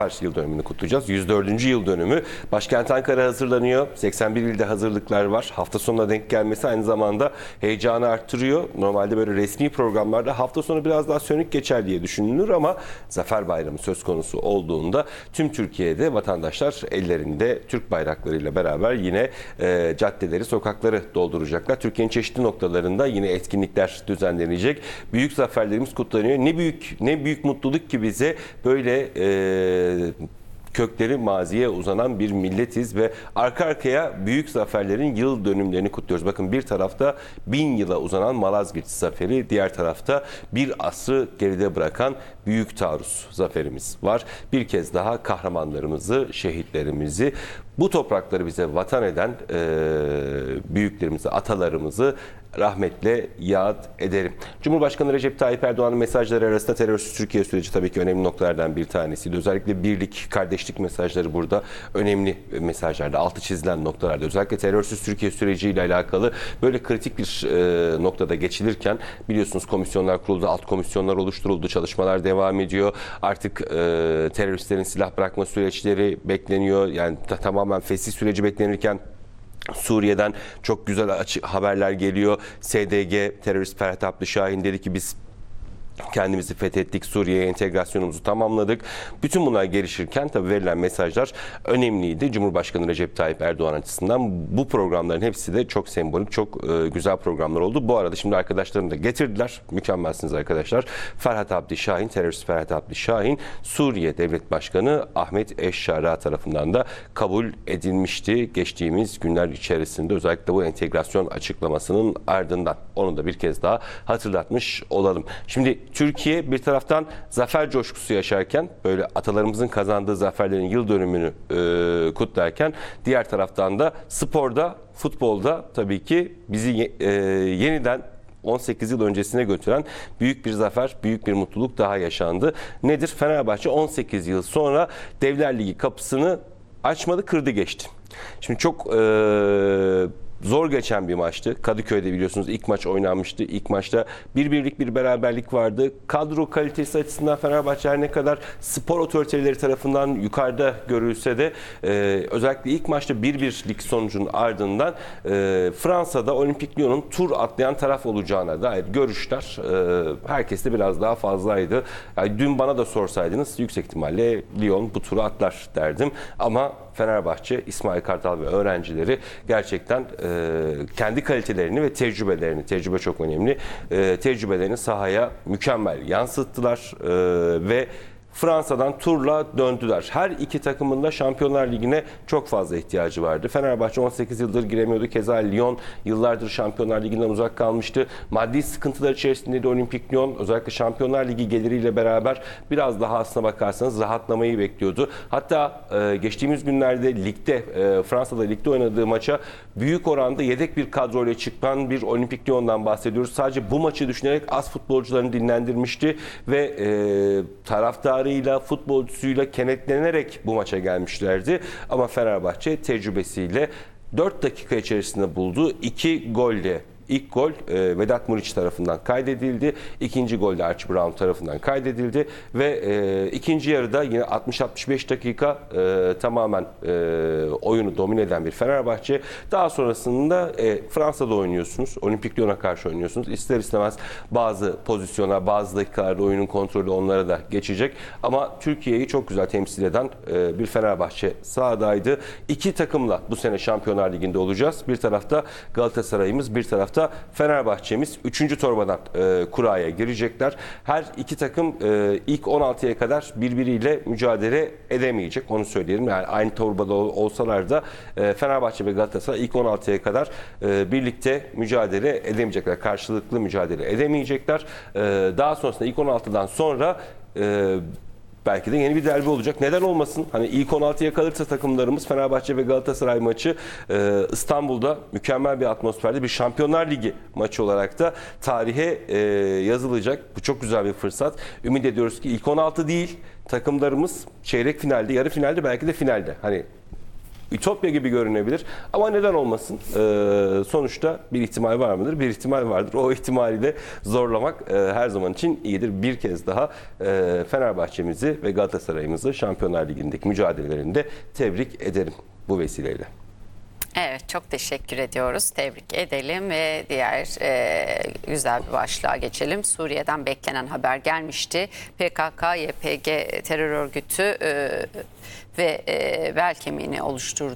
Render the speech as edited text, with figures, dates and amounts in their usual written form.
Yıl dönümünü kutlayacağız. 104. yıl dönümü. Başkent Ankara hazırlanıyor. 81 ilde hazırlıklar var. Hafta sonuna denk gelmesi aynı zamanda heyecanı arttırıyor. Normalde böyle resmi programlarda hafta sonu biraz daha sönük geçer diye düşünülür ama Zafer Bayramı söz konusu olduğunda tüm Türkiye'de vatandaşlar ellerinde Türk bayraklarıyla beraber yine caddeleri, sokakları dolduracaklar. Türkiye'nin çeşitli noktalarında yine etkinlikler düzenlenecek. Büyük zaferlerimiz kutlanıyor. Ne büyük mutluluk ki bize böyle kökleri maziye uzanan bir milletiz ve arka arkaya büyük zaferlerin yıl dönümlerini kutluyoruz. Bakın bir tarafta 1000 yıla uzanan Malazgirt Zaferi, diğer tarafta bir asrı geride bırakan Büyük Taarruz zaferimiz var. Bir kez daha kahramanlarımızı, şehitlerimizi, bu toprakları bize vatan eden büyüklerimizi, atalarımızı rahmetle yad ederim. Cumhurbaşkanı Recep Tayyip Erdoğan'ın mesajları arasında terörsüz Türkiye süreci tabii ki önemli noktalardan bir tanesiydi. Özellikle birlik, kardeşlik mesajları burada önemli mesajlarda, altı çizilen noktalarda. Özellikle terörsüz Türkiye süreciyle alakalı böyle kritik bir noktada geçilirken biliyorsunuz komisyonlar kuruldu, alt komisyonlar oluşturuldu, çalışmalar devam ediyor. Artık teröristlerin silah bırakma süreçleri bekleniyor. Yani tamamen fesih süreci beklenirken Suriye'den çok güzel haberler geliyor. SDG terörist Ferhat Abdüşahin dedi ki biz kendimizi fethettik, Suriye'ye entegrasyonumuzu tamamladık. Bütün bunlar gelişirken tabii verilen mesajlar önemliydi. Cumhurbaşkanı Recep Tayyip Erdoğan açısından bu programların hepsi de çok sembolik, çok güzel programlar oldu. Bu arada şimdi arkadaşlarını da getirdiler. Mükemmelsiniz arkadaşlar. Ferhat Abdüşahin, terörist Ferhat Abdüşahin, Suriye Devlet Başkanı Ahmet Eşşara tarafından da kabul edilmişti. Geçtiğimiz günler içerisinde özellikle bu entegrasyon açıklamasının ardından onu da bir kez daha hatırlatmış olalım. Şimdi Türkiye bir taraftan zafer coşkusu yaşarken böyle atalarımızın kazandığı zaferlerin yıl dönümünü kutlarken diğer taraftan da sporda, futbolda tabii ki bizi yeniden 18 yıl öncesine götüren büyük bir zafer, büyük bir mutluluk daha yaşandı. Nedir? Fenerbahçe 18 yıl sonra Devler Ligi kapısını açmadı, kırdı geçti. Şimdi çok zor geçen bir maçtı. Kadıköy'de biliyorsunuz ilk maç oynanmıştı. İlk maçta bir birlik bir beraberlik vardı. Kadro kalitesi açısından Fenerbahçe her ne kadar spor otoriteleri tarafından yukarıda görülse de özellikle ilk maçta 1-1'lik sonucun ardından Fransa'da Olimpik Lyon'un tur atlayan taraf olacağına dair görüşler herkeste biraz daha fazlaydı. Yani dün bana da sorsaydınız yüksek ihtimalle Lyon bu turu atlar derdim. Ama Fenerbahçe, İsmail Kartal ve öğrencileri gerçekten kendi kalitelerini ve tecrübelerini, tecrübe çok önemli, tecrübelerini sahaya mükemmel yansıttılar ve Fransa'dan turla döndüler. Her iki takımın da Şampiyonlar Ligi'ne çok fazla ihtiyacı vardı. Fenerbahçe 18 yıldır giremiyordu. Keza Lyon yıllardır Şampiyonlar Ligi'nden uzak kalmıştı. Maddi sıkıntılar içerisindeydi Olimpik Lyon. Özellikle Şampiyonlar Ligi geliriyle beraber biraz daha aslına bakarsanız rahatlamayı bekliyordu. Hatta geçtiğimiz günlerde ligde, Fransa'da ligde oynadığı maça büyük oranda yedek bir kadroyla çıkan bir Olimpik Lyon'dan bahsediyoruz. Sadece bu maçı düşünerek az futbolcularını dinlendirmişti ve taraftarıyla, futbolcusuyla kenetlenerek bu maça gelmişlerdi. Ama Fenerbahçe tecrübesiyle 4 dakika içerisinde bulduğu 2 golle. İlk gol Vedat Muriç tarafından kaydedildi. İkinci gol de Archie Brown tarafından kaydedildi. Ve ikinci yarıda yine 60-65 dakika tamamen oyunu domine eden bir Fenerbahçe. Daha sonrasında Fransa'da oynuyorsunuz. Olimpik Lyon'a karşı oynuyorsunuz. İster istemez bazı pozisyonlar, bazı dakikalarda oyunun kontrolü onlara da geçecek. Ama Türkiye'yi çok güzel temsil eden bir Fenerbahçe sahadaydı. İki takımla bu sene Şampiyonlar Ligi'nde olacağız. Bir tarafta Galatasaray'ımız, bir tarafta Fenerbahçe'miz 3. torbadan kuraya girecekler. Her iki takım ilk 16'ya kadar birbiriyle mücadele edemeyecek. Onu söyleyelim. Yani aynı torbada olsalar da Fenerbahçe ve Galatasaray ilk 16'ya kadar birlikte mücadele edemeyecekler. Karşılıklı mücadele edemeyecekler. Daha sonrasında ilk 16'dan sonra belki de yeni bir derbi olacak. Neden olmasın? Hani ilk 16'ya kalırsa takımlarımız Fenerbahçe ve Galatasaray maçı İstanbul'da mükemmel bir atmosferde bir Şampiyonlar Ligi maçı olarak da tarihe yazılacak. Bu çok güzel bir fırsat. Ümit ediyoruz ki ilk 16 değil takımlarımız çeyrek finalde, yarı finalde belki de finalde. Hani ütopya gibi görünebilir ama neden olmasın? Sonuçta bir ihtimal var mıdır? Bir ihtimal vardır. O ihtimali de zorlamak her zaman için iyidir. Bir kez daha Fenerbahçe'mizi ve Galatasaray'ımızı Şampiyonlar Ligi'ndeki mücadelelerinde tebrik ederim bu vesileyle. Evet, çok teşekkür ediyoruz. Tebrik edelim ve diğer güzel bir başlığa geçelim. Suriye'den beklenen haber gelmişti. PKK-YPG terör örgütü ve bel kemiğini oluşturdu.